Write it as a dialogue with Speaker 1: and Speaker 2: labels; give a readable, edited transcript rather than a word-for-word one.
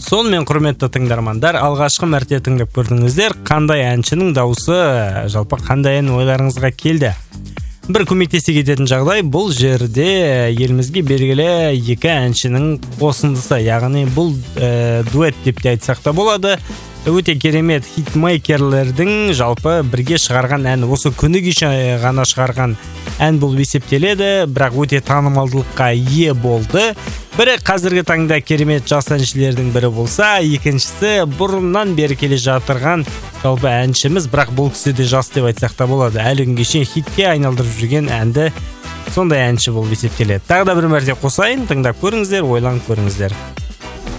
Speaker 1: Сонымен құрметті тыңдармандар, алғашқы мәрте тыңдап көрдіңіздер, қандай әншінің дауысы, жалпы қандай ән ойларыңызға келді? Бір көмектесе кететін жағдай, бұл жерде елімізге белгілі екі әншінің қосындысы, яғни бұл дуэт деп те айтсақ та болады. Өте керемет хитмейкерлердің жалпы бірге шығарған ән, осы күні кеше ғана шығарған ән болып есептеледі, бірақ өте танымалдылыққа ие болды. Бірі қазіргі таңда керемет жас әншілердің бірі болса, екіншісі бұрыннан бері келе жатырған жалпы әншіміз, бірақ бұл кісі де жас деп айтсақ та болады. Әлі күнге шейін хитке айналдырып жүрген әнді сондай әнші болып есептеледі. Тағы да бір мәрте қосайын, тыңдап көріңіздер, ойланып көріңіздер.